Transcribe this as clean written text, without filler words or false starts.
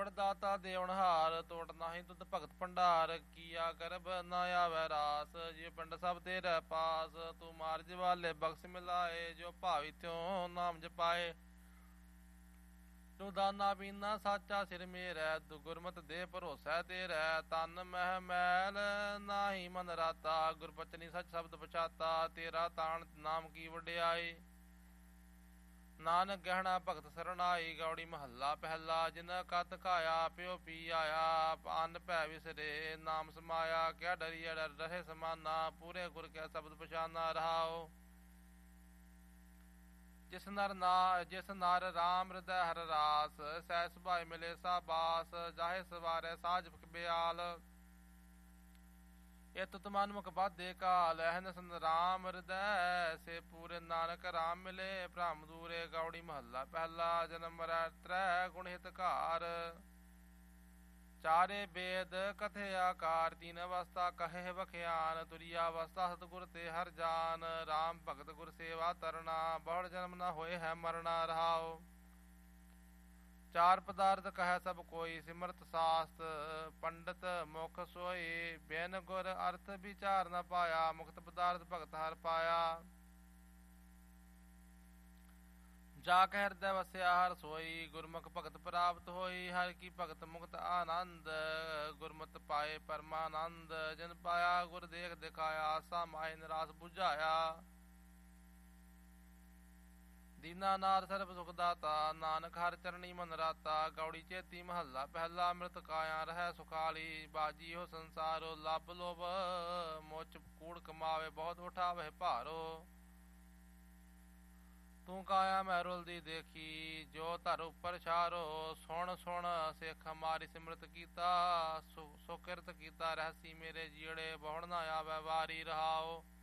ਦਾਤਾ ਦੇਵਨਹਾਰ ਤੋਟ ਨਾਹੀਂ ਤੁਧ ਭਗਤ ਭੰਡਾਰ ਕੀਆ ਗਰਭ ਨਾ ਆਵੈ ਰਾਸ ਜੇ ਪਿੰਡ ਸਭ ਤੇਰੇ ਪਾਸ ਤੂੰ ਮਾਰਜ ਵਾਲੇ ਬਖਸ਼ ਮਿਲਾਏ ਜੋ ਭਾਵੀ ਤਿਉ ਨਾਮ ਜਪਾਏ ਤੂੰ ਦਾਨਾ ਪੀਨਾ ਸਾਚਾ ਸਿਰ ਮੇਰੈ ਤੂੰ ਗੁਰਮਤਿ ਦੇ ਭਰੋਸੈ ਤੇਰੈ ਤਨ ਮਹਿ ਮੈਲ ਨਾਹੀ ਮਨ ਰਾਤਾ ਗੁਰਬਚਨੀ ਸੱਚ ਸ਼ਬਦ ਪਛਾਤਾ ਤੇਰਾ ਤਾਣ ਨਾਮ ਕੀ ਵਡਿਆਈ ਨਾਨਕ ਗਹਿਣਾ ਭਗਤ ਸਰਣਾਈ ਗੌੜੀ ਮਹੱਲਾ ਪਹਿਲਾ ਜਿਨ ਕਤ ਕਾਇਆ ਪਿਓ ਪੀ ਆਇਆ ਅੰਨ ਭੈ ਵਿਸਰੇ ਨਾਮ ਸਮਾਇਆ ਕਿਆ ਡਰੀਐ ਡਰ ਰਹੇ ਸਮਾਨਾ ਪੂਰੇ ਗੁਰ ਕੈ ਸ਼ਬਦ ਪਛਾਨਾ ਰਹਾਓ ਜਿਸ ਨਰ ਰਾਮ ਹਿਰਦੈ ਹਰ ਰਾਸ ਸਹਿ ਸੁਭਾਇ ਮਿਲੇ ਸਾ ਬਾਸ ਜਾਹੇ ਸਵਾਰੈ ਸਾਜ ਬਿਆਲ ਇਹ ਤੁਤ ਮਨਮੁਖ ਬਾਧੇ ਕਾਲ ਅਹਨ ਸੰਦ ਰਾਮ ਹਿਰਦੈ ਸੇ ਪੂਰੇ ਨਾਨਕ ਰਾਮ ਮਿਲੇ ਭ੍ਰਮ ਦੂਰੇ ਗੌੜੀ ਮਹੱਲਾ ਪਹਿਲਾ ਜਨਮ ਮਰੈ ਤ੍ਰੈ ਗੁਣ ਹਿਤਕਾਰ ਚਾਰੇ ਬੇਦ ਕਥੇ ਆਕਾਰ ਤੀਨ ਅਵਸਥਾ ਕਹੇ ਵਖਿਆਨ ਤੁਰਿਆ ਅਵਸਥਾ ਸਤਿਗੁਰ ਤੇ ਹਰ ਜਾਨ ਰਾਮ ਭਗਤ ਗੁਰ ਸੇਵਾ ਤਰਨਾ ਬਹੁੜ ਜਨਮ ਨ ਹੋਏ ਹੈ ਮਰਨਾ ਰਹਾਓ ਚਾਰ ਪਦਾਰਥ ਕਹੈ ਸਭ ਕੋਈ ਸਿਮਰਤ ਸਾਸਤ ਪੰਡਤ ਮੁਖ ਸੋਈ ਬਿਨ ਗੁਰ ਅਰਥ ਵਿਚਾਰ ਨ ਪਾਇਆ ਮੁਕਤ ਪਦਾਰਥ ਭਗਤ ਹਰ ਪਾਇਆ ਜਾ ਕੇ ਹਿਰਦੈ ਵਸਿਆ ਹਰ ਸੋਈ ਗੁਰਮੁਖ ਭਗਤ ਪ੍ਰਾਪਤ ਹੋਈ ਹਰ ਕੀ ਭਗਤ ਮੁਕਤ ਆਨੰਦ ਗੁਰਮਤਿ ਪਾਏ ਪਰਮਾਨੰਦ ਜਿਨ ਪਾਇਆ ਗੁਰ ਦੇਖ ਦਿਖਾਇਆ ਆਸਾ ਮਾਹਿ ਨਿਰਾਸ ਬੁਝਾਇਆ ਦੀਨਾਨਾਥ ਸਰਬ ਸੁਖ ਦਾਤਾ ਨਾਨਕ ਹਰ ਚਰਣੀ ਮਨ ਰਾਤਾ ਗੌੜੀ ਚੇਤੀ ਮਹੱਲਾ ਪਹਿਲਾ ਅੰਮ੍ਰਿਤ ਕਾਇਆ ਰਹਿ ਸੁਖਾਲੀ ਬਾਜੀ ਹੋ ਸੰਸਾਰੋ ਲੱਭ ਲੋਭ ਮੁੱਚ ਕੂੜ ਕਮਾਵੇ ਬਹੁਤ ਉਠਾਵੇ ਭਾਰੋ ਤੂੰ ਕਾਇਆ ਮੈਂ ਰੁਲਦੀ ਦੇਖੀ ਜੋ ਧਰ ਉੱਪਰ ਛਾਰੋ ਸੁਣ ਸੁਣ ਸਿੱਖ ਮਾਰੀ ਸਿਮਰਤ ਕੀਤਾ ਸੁਕਿਰਤ ਕੀਤਾ ਰਹਿਸੀ ਮੇਰੇ ਜੀੜੇ ਬਹੁੜ ਨਾ ਆਵੇ ਵਾਰੀ ਰਹਾਓ